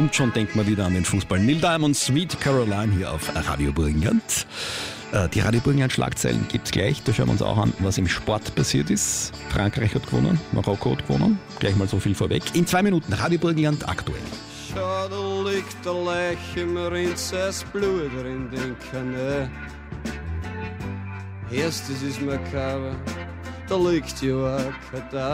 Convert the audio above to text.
Und schon denkt man wieder an den Fußball. Neil Diamond, Sweet Caroline hier auf Radio Burgenland. Die Radio Burgenland Schlagzeilen gibt's gleich. Da schauen wir uns auch an, was im Sport passiert ist. Frankreich hat gewonnen, Marokko hat gewonnen. Gleich mal so viel vorweg. In 2 Minuten Radio Burgenland aktuell. Schau, da liegt der Leich im Rinz, es Blut in den Kanä. Erstes ist makaber, da liegt ja auch Kadaver.